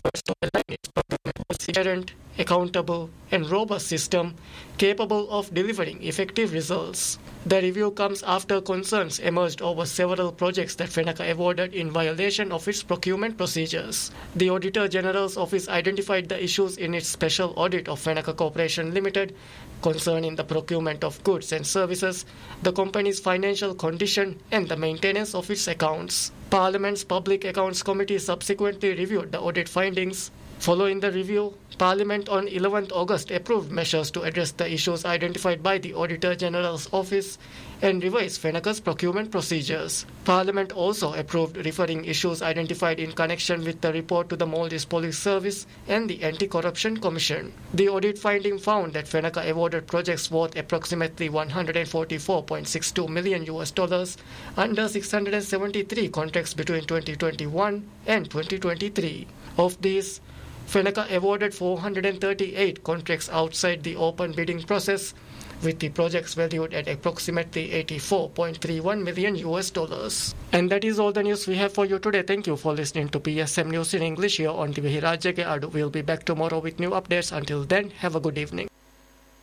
transparent, accountable, and robust system capable of delivering effective results. The review comes after concerns emerged over several projects that Fenaka awarded in violation of its procurement procedures. The Auditor General's Office identified the issues in its special audit of Fenaka Corporation Limited concerning the procurement of goods and services, the company's financial condition, and the maintenance of its accounts. Parliament's Public Accounts Committee subsequently reviewed the audit findings. Following the review, Parliament on 11 August approved measures to address the issues identified by the Auditor General's Office and revise Fenaka's procurement procedures. Parliament also approved referring issues identified in connection with the report to the Maldives Police Service and the Anti-Corruption Commission. The audit finding found that Fenaka awarded projects worth approximately $144.62 million under 673 contracts between 2021 and 2023. Of these, Fenaka awarded 438 contracts outside the open bidding process, with the projects valued at approximately $84.31 million. And that is all the news we have for you today. Thank you for listening to PSM News in English here on TV Rajya Ke Adu. We'll be back tomorrow with new updates. Until then, have a good evening.